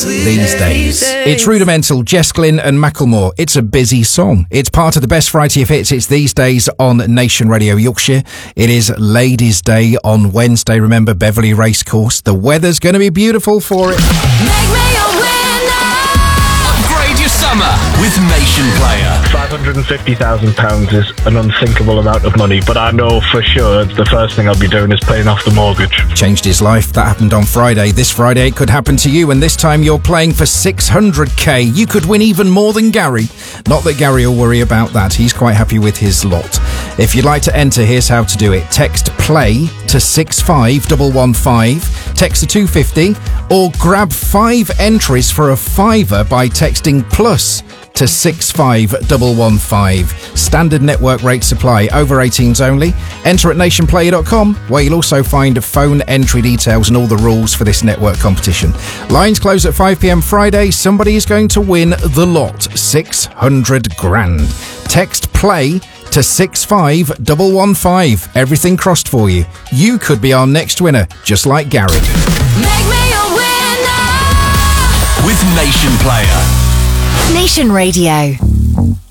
these days. It's Rudimental, Jess Glynn and Macklemore. It's a busy song. It's part of the best variety of hits. It's These Days on Nation Radio Yorkshire. It is Ladies' Day on Wednesday. Remember Beverley Racecourse. The weather's going to be beautiful for it. Make me a winner. Upgrade your summer with Nation Player. £550,000 is an unthinkable amount of money, but I know for sure the first thing I'll be doing is paying off the mortgage. Changed his life. That happened on Friday. This Friday it could happen to you, and this time you're playing for 600k. You could win even more than Gary. Not that Gary will worry about that. He's quite happy with his lot. If you'd like to enter, here's how to do it. Text PLAY to 65115, text to 250, or grab 5 entries for a fiver by texting plus to 65115. Standard network rates apply. Over 18s only. Enter at nationplayer.com, where you'll also find phone entry details and all the rules for this network competition. Lines close at 5 p.m. Friday. Somebody is going to win the lot, 600 grand. Text PLAY to 65115. Everything crossed for you. You could be our next winner, just like Gary. Make me a winner. With Nation Player. Nation Radio.